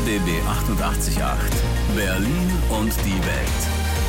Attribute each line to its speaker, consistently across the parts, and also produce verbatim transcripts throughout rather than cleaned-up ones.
Speaker 1: B B achtundachtzig Komma acht. Berlin und die Welt.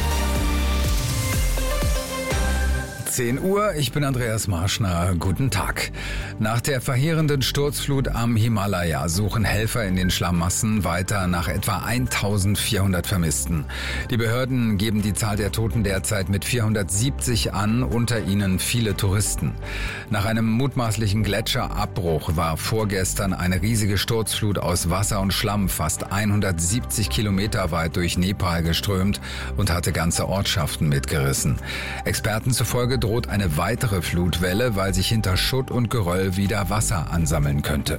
Speaker 2: zehn Uhr, ich bin Andreas Marschner. Guten Tag. Nach der verheerenden Sturzflut am Himalaya suchen Helfer in den Schlamassen weiter nach etwa eintausendvierhundert Vermissten. Die Behörden geben die Zahl der Toten derzeit mit vierhundertsiebzig an, unter ihnen viele Touristen. Nach einem mutmaßlichen Gletscherabbruch war vorgestern eine riesige Sturzflut aus Wasser und Schlamm fast hundertsiebzig Kilometer weit durch Nepal geströmt und hatte ganze Ortschaften mitgerissen. Experten zufolge droht eine weitere Flutwelle, weil sich hinter Schutt und Geröll wieder Wasser ansammeln könnte.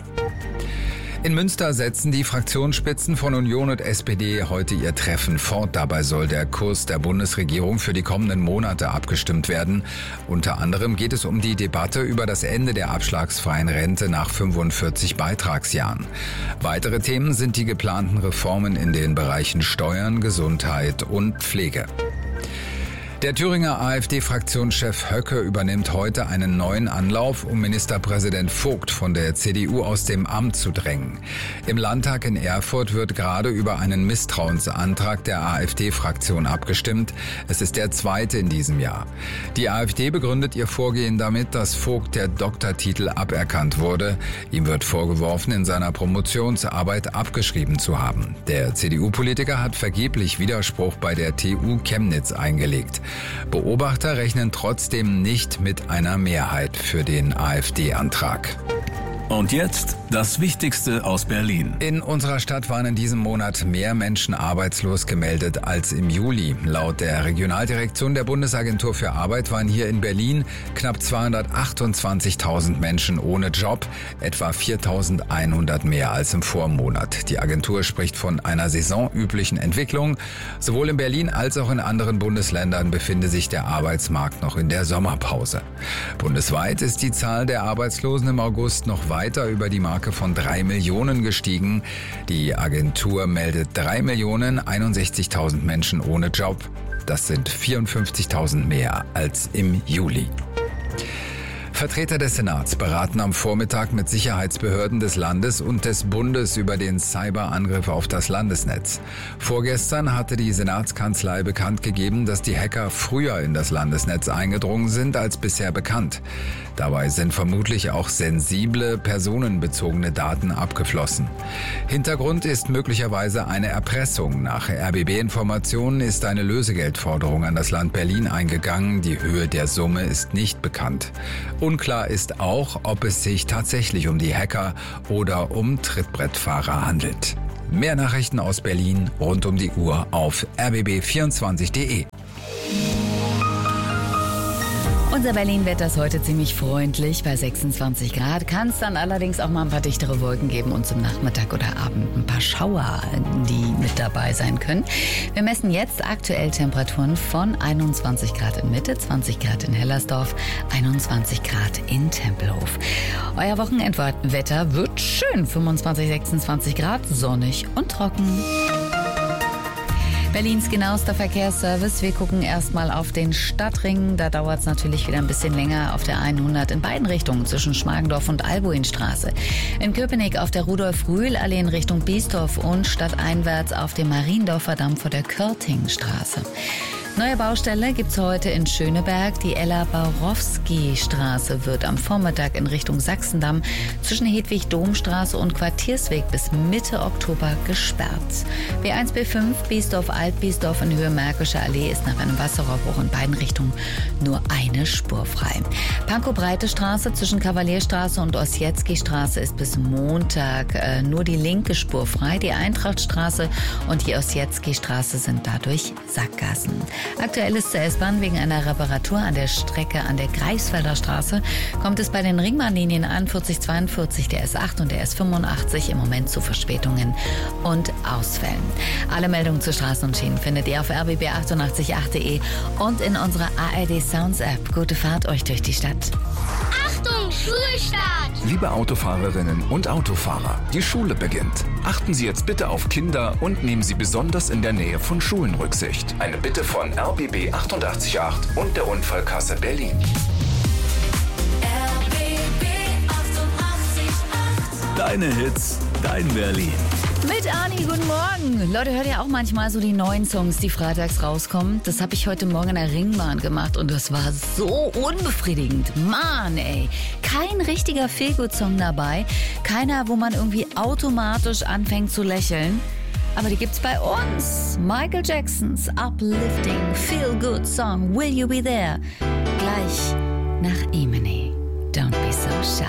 Speaker 2: In Münster setzen die Fraktionsspitzen von Union und S P D heute ihr Treffen fort. Dabei soll der Kurs der Bundesregierung für die kommenden Monate abgestimmt werden. Unter anderem geht es um die Debatte über das Ende der abschlagsfreien Rente nach fünfundvierzig Beitragsjahren. Weitere Themen sind die geplanten Reformen in den Bereichen Steuern, Gesundheit und Pflege. Der Thüringer AfD-Fraktionschef Höcke übernimmt heute einen neuen Anlauf, um Ministerpräsident Vogt von der C D U aus dem Amt zu drängen. Im Landtag in Erfurt wird gerade über einen Misstrauensantrag der AfD-Fraktion abgestimmt. Es ist der zweite in diesem Jahr. Die AfD begründet ihr Vorgehen damit, dass Vogt der Doktortitel aberkannt wurde. Ihm wird vorgeworfen, in seiner Promotionsarbeit abgeschrieben zu haben. Der C D U-Politiker hat vergeblich Widerspruch bei der T U Chemnitz eingelegt. Beobachter rechnen trotzdem nicht mit einer Mehrheit für den AfD-Antrag.
Speaker 1: Und jetzt das Wichtigste aus Berlin.
Speaker 2: In unserer Stadt waren in diesem Monat mehr Menschen arbeitslos gemeldet als im Juli. Laut der Regionaldirektion der Bundesagentur für Arbeit waren hier in Berlin knapp zweihundertachtundzwanzigtausend Menschen ohne Job, etwa viertausendeinhundert mehr als im Vormonat. Die Agentur spricht von einer saisonüblichen Entwicklung. Sowohl in Berlin als auch in anderen Bundesländern befinde sich der Arbeitsmarkt noch in der Sommerpause. Bundesweit ist die Zahl der Arbeitslosen im August noch weiter über die Marke von drei Millionen gestiegen. Die Agentur meldet drei Millionen einundsechzigtausend Menschen ohne Job. Das sind vierundfünfzigtausend mehr als im Juli. Vertreter des Senats beraten am Vormittag mit Sicherheitsbehörden des Landes und des Bundes über den Cyberangriff auf das Landesnetz. Vorgestern hatte die Senatskanzlei bekannt gegeben, dass die Hacker früher in das Landesnetz eingedrungen sind als bisher bekannt. Dabei sind vermutlich auch sensible, personenbezogene Daten abgeflossen. Hintergrund ist möglicherweise eine Erpressung. Nach R B B-Informationen ist eine Lösegeldforderung an das Land Berlin eingegangen. Die Höhe der Summe ist nicht bekannt. Unklar ist auch, ob es sich tatsächlich um die Hacker oder um Trittbrettfahrer handelt. Mehr Nachrichten aus Berlin rund um die Uhr auf r b b vierundzwanzig punkt d e.
Speaker 3: Unser Berlin-Wetter ist heute ziemlich freundlich bei sechsundzwanzig Grad. Kann es dann allerdings auch mal ein paar dichtere Wolken geben und zum Nachmittag oder Abend ein paar Schauer, die mit dabei sein können. Wir messen jetzt aktuell Temperaturen von einundzwanzig Grad in Mitte, zwanzig Grad in Hellersdorf, einundzwanzig Grad in Tempelhof. Euer Wochenendwetter wird schön, fünfundzwanzig, sechsundzwanzig Grad, sonnig und trocken. Berlins genauester Verkehrsservice. Wir gucken erstmal auf den Stadtring. Da dauert es natürlich wieder ein bisschen länger auf der hundert in beiden Richtungen zwischen Schmargendorf und Albuinstraße. In Köpenick auf der Rudolf-Rühl-Allee in Richtung Biesdorf und stadteinwärts auf dem Mariendorfer Damm vor der Körtingstraße. Neue Baustelle gibt's heute in Schöneberg. Die Ella-Barowski-Straße wird am Vormittag in Richtung Sachsendamm zwischen Hedwig-Domstraße und Quartiersweg bis Mitte Oktober gesperrt. B eins B fünf Biesdorf-Alt-Biesdorf in Höhe Märkische Allee ist nach einem Wasserrohrbruch in beiden Richtungen nur eine Spur frei. Pankow-Breite-Straße zwischen Kavalierstraße und Ossietzky-Straße ist bis Montag äh, nur die linke Spur frei. Die Eintrachtstraße und die Ossietzky-Straße sind dadurch Sackgassen. Aktuell ist zur S-Bahn wegen einer Reparatur an der Strecke an der Greifswalder Straße kommt es bei den Ringbahnlinien einundvierzig, zweiundvierzig, der S acht und der S fünfundachtzig im Moment zu Verspätungen und Ausfällen. Alle Meldungen zu Straßen und Schienen findet ihr auf r b b achtundachtzig punkt acht punkt d e und in unserer A R D Sounds App. Gute Fahrt euch durch die Stadt.
Speaker 4: Achtung, Schulstart!
Speaker 5: Liebe Autofahrerinnen und Autofahrer, die Schule beginnt. Achten Sie jetzt bitte auf Kinder und nehmen Sie besonders in der Nähe von Schulen Rücksicht. Eine Bitte von R B B achtundachtzig Komma acht und der Unfallkasse Berlin.
Speaker 4: R B B achtundachtzig Komma acht.
Speaker 1: Deine Hits, dein Berlin.
Speaker 3: Mit Ani, guten Morgen. Leute, hört ihr auch manchmal so die neuen Songs, die freitags rauskommen? Das habe ich heute Morgen in der Ringbahn gemacht und das war so unbefriedigend. Mann, ey. Kein richtiger Feelgood-Song dabei. Keiner, wo man irgendwie automatisch anfängt zu lächeln. Aber die gibt's bei uns. Michael Jacksons Uplifting Feel-Good Song Will You Be There? Gleich nach Eminem. Don't be so shy.